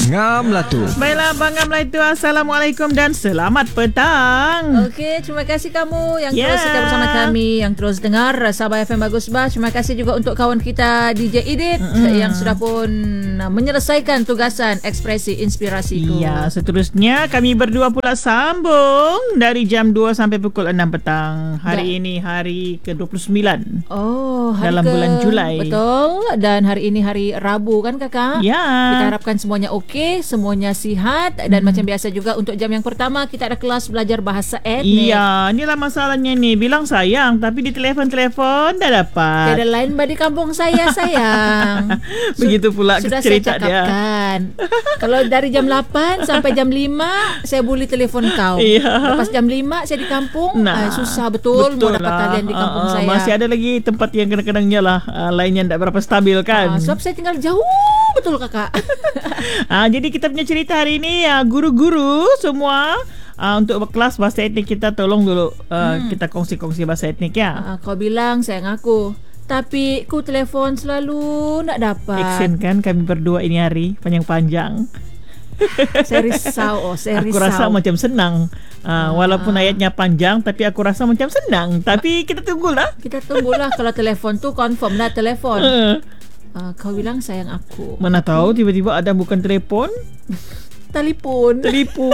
Ngam lah tu. Baiklah Abang Ngam lah itu. Assalamualaikum dan selamat petang. Okey, terima kasih kamu yang terus setia bersama kami, yang terus dengar Sabah FM Bagus Bah. Terima kasih juga untuk kawan kita DJ Edit yang sudah pun menyelesaikan tugasan Ekspresi Inspirasiku. Ya, seterusnya kami berdua pula sambung dari jam 2 sampai pukul 6 petang. Hari ini hari ke-29. Oh, hari dalam bulan Julai. Betul. Dan hari ini hari Rabu kan kakak? Ya. Kita harapkan semuanya okey, semuanya sihat. Dan macam biasa juga untuk jam yang pertama kita ada kelas belajar bahasa etnik. Iya, inilah masalahnya ni. Bilang sayang tapi di telefon-telefon dah dapat. Tiada lain di kampung saya sayang. Begitu pula sudah cerita saya cakapkan dia. Kalau dari jam 8 sampai jam 5 saya boleh telefon kau. Iya. Lepas jam 5 saya di kampung. Susah betul mau dapat talian di kampung saya. Masih ada lagi tempat yang kadang-kadangnya lah lainnya tak berapa stabil kan. Sebab saya tinggal jauh betul kakak. Jadi kita punya cerita hari ini guru-guru semua untuk kelas bahasa etnik kita tolong dulu kita kongsi-kongsi bahasa etnik ya. Kau bilang sayang aku, tapi ku telefon selalu nak dapat. Action kan kami berdua ini hari panjang-panjang. Saya risau. Aku rasa macam senang. Walaupun ayatnya panjang, tapi aku rasa macam senang. Tapi kita tunggulah. Kalau telefon tu confirm lah telefon. Kau bilang sayang aku. Mana tahu tiba-tiba ada bukan telefon. Telepon.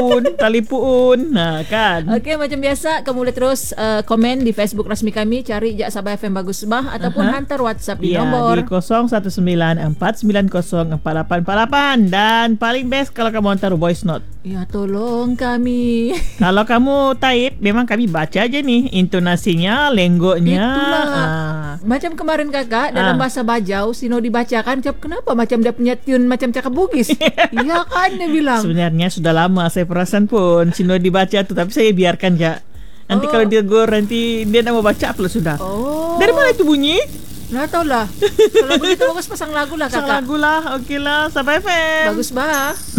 Nah kan. Okey, macam biasa kamu boleh terus komen di Facebook rasmi kami, cari je Sabah FM Bagus Bah ataupun hantar WhatsApp di nombor di 0194904848 dan paling best kalau kamu hantar voice note. Ya tolong kami. Kalau kamu type memang kami baca aja nih intonasinya, lenggoknya. Itulah. Macam kemarin kakak dalam bahasa Bajau Sino dibacakan, kenapa macam dia punya tune macam cakap Bugis. Iya kan dia bilang. Sebenarnya sudah lama saya perasan pun Sino dibaca tu, tapi saya biarkan je. Nanti kalau dia gor, nanti dia nak mau baca pula sudah. Dari mana itu bunyi? Nah tahulah. Kalau begitu bagus pasang lagu lah kakak. Pasang lagu lah. Okey lah. Sabah FM Bagus Bah.